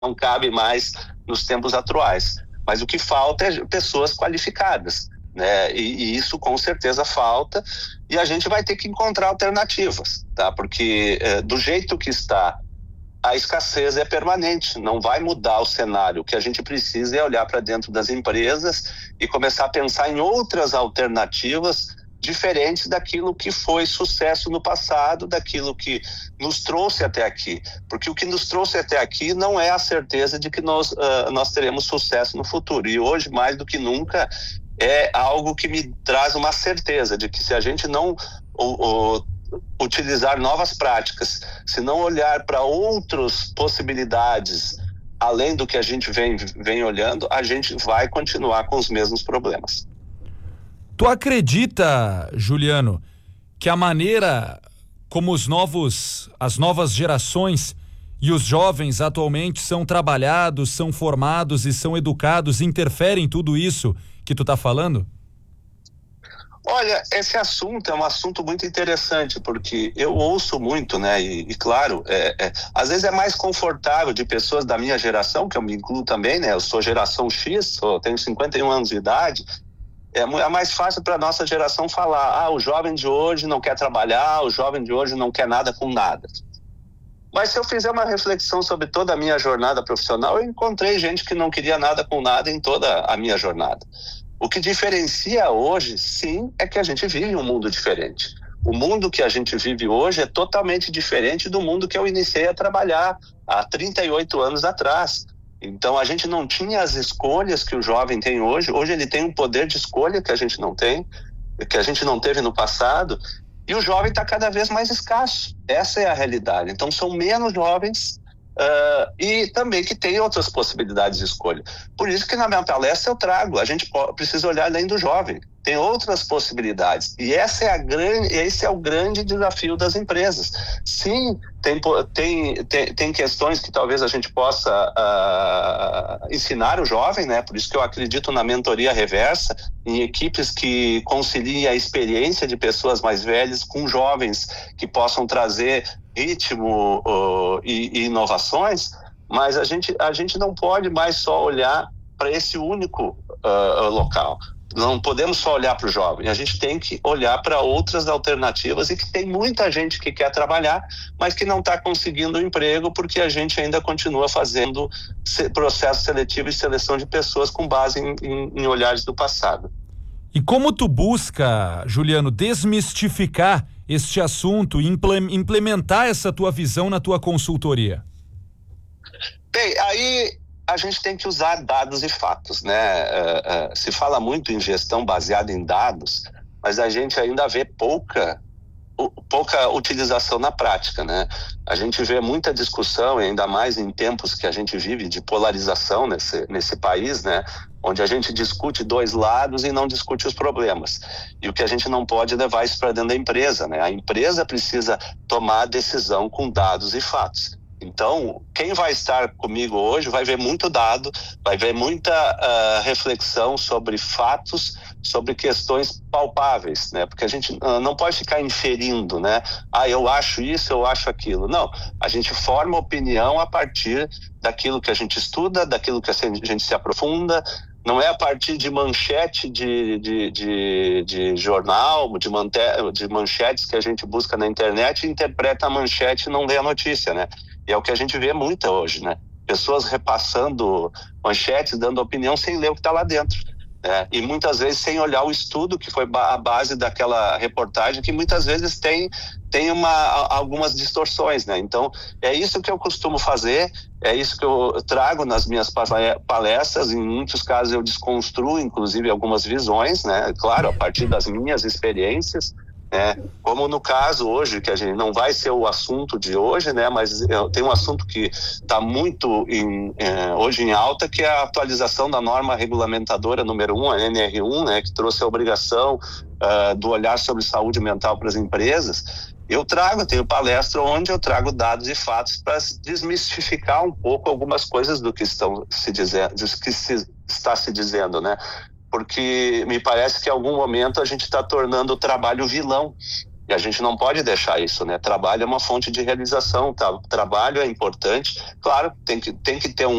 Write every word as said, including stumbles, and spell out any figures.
não cabe mais nos tempos atuais. Mas o que falta é pessoas qualificadas, né? E, e isso com certeza falta, e a gente vai ter que encontrar alternativas, tá? Porque é, do jeito que está, a escassez é permanente, não vai mudar o cenário. O que a gente precisa é olhar para dentro das empresas e começar a pensar em outras alternativas diferentes daquilo que foi sucesso no passado, daquilo que nos trouxe até aqui. Porque o que nos trouxe até aqui não é a certeza de que nós, uh, nós teremos sucesso no futuro. E hoje, mais do que nunca, é algo que me traz uma certeza de que se a gente não o, o, utilizar novas práticas, se não olhar para outras possibilidades além do que a gente vem, vem olhando, a gente vai continuar com os mesmos problemas. Tu acredita, Juliano, que a maneira como os novos, as novas gerações e os jovens atualmente são trabalhados, são formados e são educados interferem em tudo isso que tu tá falando? Olha, esse assunto é um assunto muito interessante, porque eu ouço muito, né, e, e claro, é, é, às vezes é mais confortável de pessoas da minha geração, que eu me incluo também, né, eu sou geração X, sou, tenho cinquenta e um anos de idade. É, é mais fácil para a nossa geração falar, ah, o jovem de hoje não quer trabalhar, o jovem de hoje não quer nada com nada. Mas se eu fizer uma reflexão sobre toda a minha jornada profissional, eu encontrei gente que não queria nada com nada em toda a minha jornada. O que diferencia hoje, sim, é que a gente vive um mundo diferente. O mundo que a gente vive hoje é totalmente diferente do mundo que eu iniciei a trabalhar há trinta e oito anos atrás. Então, a gente não tinha as escolhas que o jovem tem hoje. Hoje ele tem um poder de escolha que a gente não tem, que a gente não teve no passado, e o jovem está cada vez mais escasso. Essa é a realidade. Então, são menos jovens uh, e também que tem outras possibilidades de escolha. Por isso que na minha palestra eu trago, a gente precisa olhar além do jovem. Tem outras possibilidades. E essa é a grande, esse é o grande desafio das empresas. Sim, tem, tem, tem, tem questões que talvez a gente possa uh, ensinar o jovem, né? Por isso que eu acredito na mentoria reversa, em equipes que conciliem a experiência de pessoas mais velhas com jovens que possam trazer ritmo uh, e, e inovações, mas a gente, a gente não pode mais só olhar para esse único uh, local. Não podemos só olhar para o jovem, a gente tem que olhar para outras alternativas, e que tem muita gente que quer trabalhar, mas que não está conseguindo um emprego porque a gente ainda continua fazendo processo seletivo e seleção de pessoas com base em, em, em olhares do passado. E como tu busca, Juliano, desmistificar este assunto e implementar essa tua visão na tua consultoria? Bem, aí a gente tem que usar dados e fatos, né? Uh, uh, se fala muito em gestão baseada em dados, mas a gente ainda vê pouca, uh, pouca utilização na prática, né? A gente vê muita discussão, e ainda mais em tempos que a gente vive de polarização nesse, nesse país, né? Onde a gente discute dois lados e não discute os problemas. E o que a gente não pode levar isso para dentro da empresa, né? A empresa precisa tomar a decisão com dados e fatos. Então, quem vai estar comigo hoje vai ver muito dado, vai ver muita uh, reflexão sobre fatos, sobre questões palpáveis, né? Porque a gente uh, não pode ficar inferindo, né? Ah, eu acho isso, eu acho aquilo. Não, a gente forma opinião a partir daquilo que a gente estuda, daquilo que a gente se aprofunda. Não é a partir de manchete de, de, de, de jornal, de, mante, de manchetes que a gente busca na internet e interpreta a manchete e não lê a notícia, né? E é o que a gente vê muito hoje, né? Pessoas repassando manchetes, dando opinião sem ler o que está lá dentro, né? E muitas vezes sem olhar o estudo que foi a base daquela reportagem, que muitas vezes tem, tem uma, algumas distorções, né? Então, é isso que eu costumo fazer, é isso que eu trago nas minhas palestras. Em muitos casos eu desconstruo, inclusive, algumas visões, né? Claro, a partir das minhas experiências, né? Como no caso hoje, que a gente não vai ser o assunto de hoje, né? Mas tem um assunto que está muito em, é, hoje em alta, que é a atualização da norma regulamentadora número um, a N R um, né? Que trouxe a obrigação uh, do olhar sobre saúde mental para as empresas. Eu trago, tenho palestra onde eu trago dados e fatos para desmistificar um pouco algumas coisas do que estão se dizendo, do que se, está se dizendo, né? Porque me parece que em algum momento a gente está tornando o trabalho vilão. E a gente não pode deixar isso, né? Trabalho é uma fonte de realização, tá? Trabalho é importante. Claro, tem que, tem que ter um